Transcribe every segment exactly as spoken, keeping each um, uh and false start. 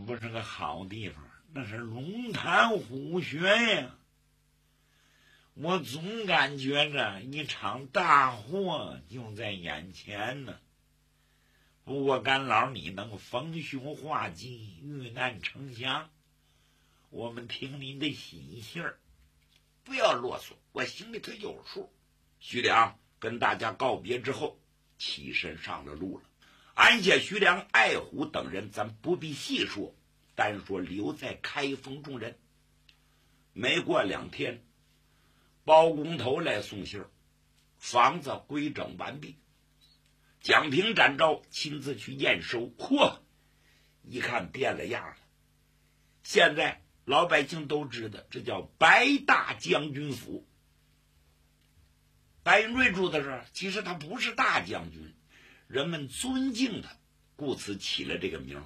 不是个好地方，那是龙潭虎穴呀。我总感觉着一场大祸就在眼前呢。不过干老你能逢凶化吉，遇难成祥，我们听您的喜信儿，不要啰嗦，我心里头有数。徐良跟大家告别之后，起身上了路了。安下徐良、艾虎等人，咱不必细说，单说留在开封众人。没过两天，包工头来送信儿，房子规整完毕。蒋平、展昭亲自去验收，嚯，一看变了样了。现在老百姓都知道，这叫白大将军府。白云瑞住的这儿，其实他不是大将军，人们尊敬他，故此起了这个名。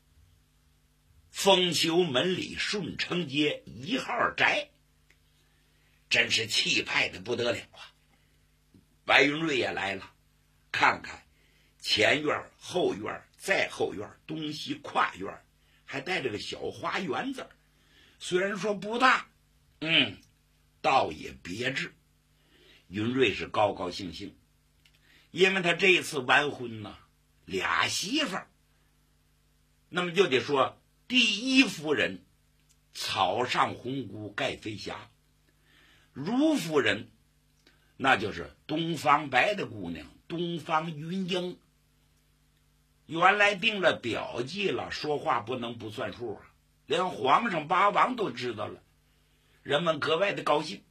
丰丘门里顺城街一号宅，真是气派的不得了啊！白云瑞也来了，看看前院、后院、再后院、东西跨院，还带着个小花园子，虽然说不大，嗯，倒也别致。云瑞是高高兴兴，因为他这一次完婚呢，俩媳妇儿。那么就得说，第一夫人草上红姑盖飞霞，如夫人那就是东方白的姑娘东方云英。原来定了表记了，说话不能不算数啊，连皇上八王都知道了，人们格外的高兴。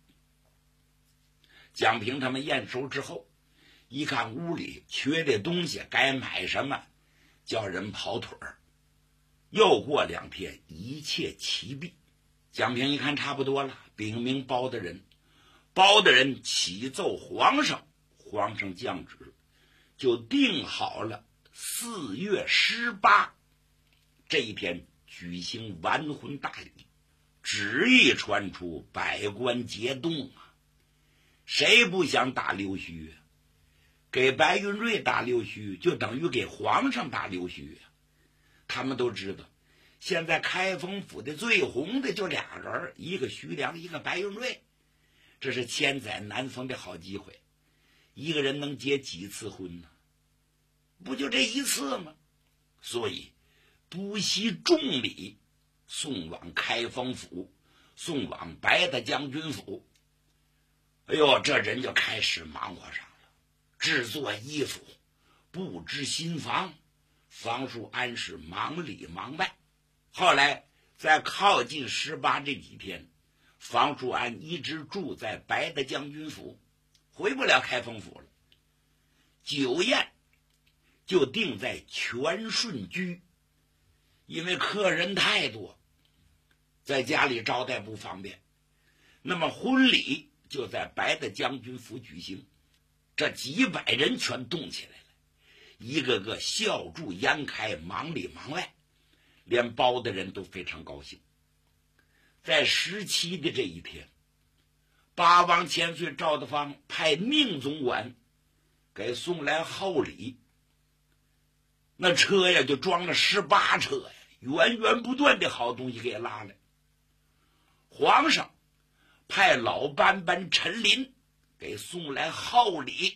蒋平他们验收之后，一看屋里缺的东西该买什么，叫人跑腿儿。又过两天，一切齐毕。蒋平一看差不多了，禀明包大人，包大人启奏皇上，皇上降旨，就定好了四月十八这一天举行完婚大礼。旨意传出，百官皆动啊！谁不想打溜须啊？给白云瑞打溜须，就等于给皇上打溜须啊！他们都知道，现在开封府的最红的就俩人，一个徐良，一个白云瑞，这是千载难逢的好机会。一个人能结几次婚呢？不就这一次吗？所以不惜重礼，送往开封府，送往白大将军府。哎呦，这人就开始忙活上了，制作衣服，布置新房。房叔安是忙里忙外。后来在靠近十八这几天，房叔安一直住在白大将军府，回不了开封府了。酒宴就定在全顺居，因为客人太多，在家里招待不方便。那么婚礼就在白大将军府举行，这几百人全动起来了，一个个笑逐颜开，忙里忙外，连包的人都非常高兴。在十七的这一天，八王千岁赵德芳派宁总管给送来厚礼，那车呀就装了十八车呀，源源不断的好东西给拉来。皇上派老班班陈琳给送来厚礼，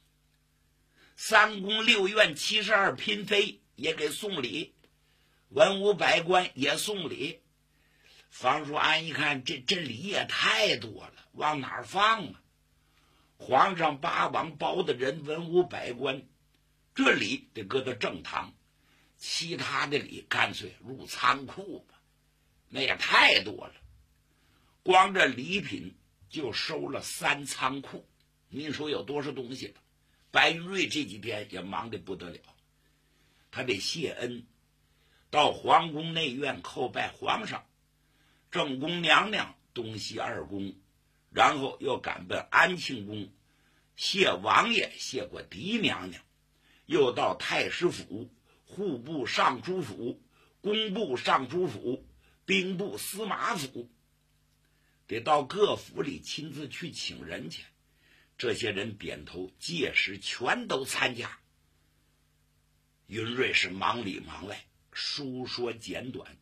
三宫六院七十二嫔妃也给送礼，文武百官也送礼。房叔安一看，这这礼也太多了，往哪儿放啊？皇上八王包的人，文武百官，这礼得搁到正堂，其他的礼干脆入仓库吧，那也太多了。光这礼品就收了三仓库，您说有多少东西了？白云瑞这几天也忙得不得了，他得谢恩，到皇宫内院叩拜皇上、正宫娘娘、东西二宫，然后又赶奔安庆宫谢王爷、谢过嫡娘娘，又到太师府、户部尚书府、工部尚书府、兵部司马府，得到各府里亲自去请人去。这些人点头，届时全都参加。云瑞是忙里忙外，书说简短，